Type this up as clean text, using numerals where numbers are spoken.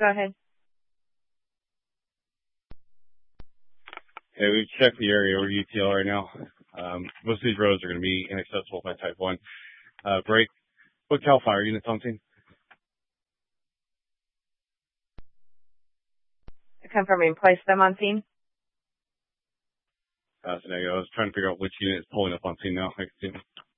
Go ahead. Hey, we've checked the area over UTL right now. Most of these roads are going to be inaccessible by type 1. Break. What CAL FIRE units on scene? Confirming, place them on scene. So I was trying to figure out which unit is pulling up on scene now. I can see them.